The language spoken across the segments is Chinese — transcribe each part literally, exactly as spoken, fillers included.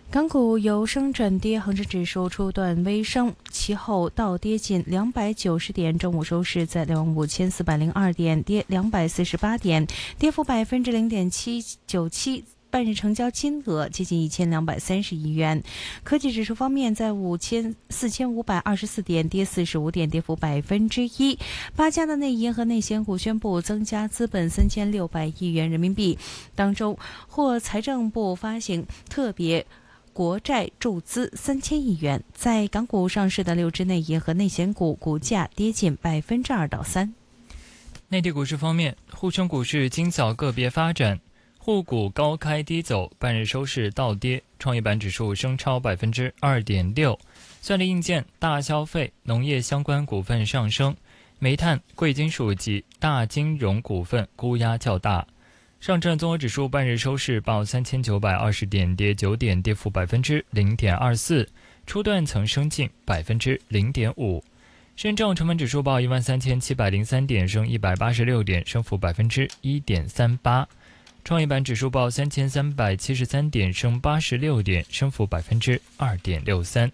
港股由升转跌，恒生指数初段微升，其后倒跌近两百九十点，中午收市在两万五千四百零二点，跌两百四十八点，跌幅百分之零点七九七。半日成交金额接近一千两百三十亿元。科技指数方面，在五千四千五百二十四点，跌四十五点，跌幅百分之一。八家的内银和内险股宣布增加资本三千六百亿元人民币，当中获财政部发行特别国债注资三千亿元。在港股上市的六只内银和内险股股价跌近百分之二到三。 内地股市方面，沪深股市今早个别发展。沪股高开低走，半日收市倒跌，创业板指数升超百分之二点六。算力硬件、大消费、农业相关股份上升，煤炭、贵金属及大金融股份估压较大。上证综合指数半日收市报三千九百二十点，跌九点，跌幅百分之零点二四。初段曾升近百分之零点五。深证成分指数报一万三千七百零三点，升一百八十六点，升幅百分之一点三八。创业板指数报三千三百七十三点，升八十六点，升幅百分之二点六三。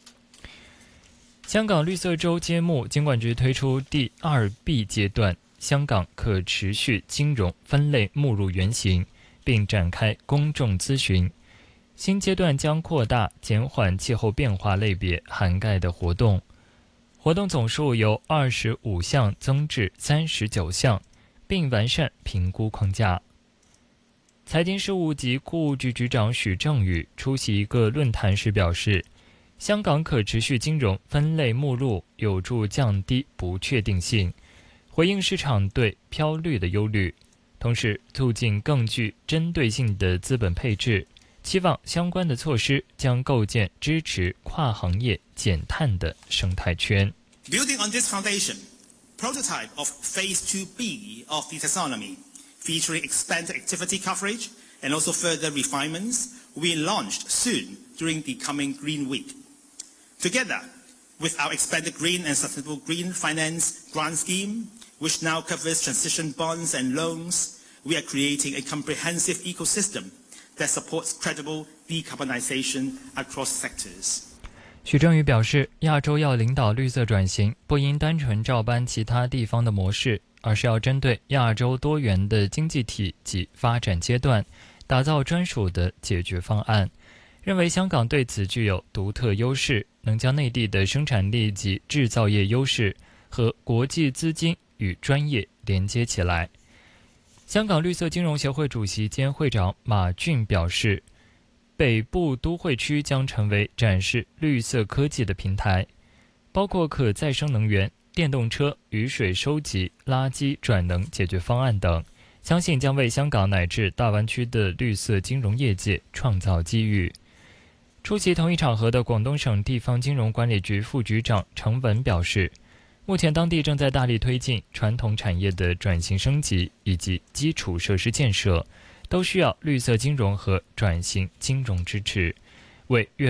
香港绿色周揭幕，金管局推出第二 B 阶段香港可持续金融分类目录原型，并展开公众咨询。新阶段将扩大减缓气候变化类别涵盖的活动，活动总数由二十五项增至三十九项，并完善评估框架。财经事务及库务局局长许正宇出席一个论坛时表示，香港可持续金融分类目录有助降低不确定性，回应市场对漂绿的忧虑，同时促进更具针对性的资本配置，期望相关的措施将构建支持跨行业减碳的生态圈。 Building on this foundation, prototype of Phase two B of the taxonomy featuring expanded activity coverage and also further refinements, will be launched soon during the coming Green Week. Together with our expanded green and sustainable green finance grant scheme, which now covers transition bonds and loans, we are creating a comprehensive ecosystem that supports credible decarbonization across sectors. 许正宇表示，亚洲要领导绿色转型，不应单纯照搬其他地方的模式，而是要针对亚洲多元的经济体及发展阶段，打造专属的解决方案。认为香港对此具有独特优势，能将内地的生产力及制造业优势和国际资金与专业连接起来。香港绿色金融协会主席兼会长马俊表示，北部都会区将成为展示绿色科技的平台，包括可再生能源、电动车、雨水收集、垃圾转能解决方案等，相信将为香港乃至大湾区的绿色金融业界创造机遇。出席同一场合的广东省地方金融管理局副局长程文表示，目前当地正在大力推进传统产业的转型升级以及基础设施建设，都需要绿色金融和转型金融支持，为越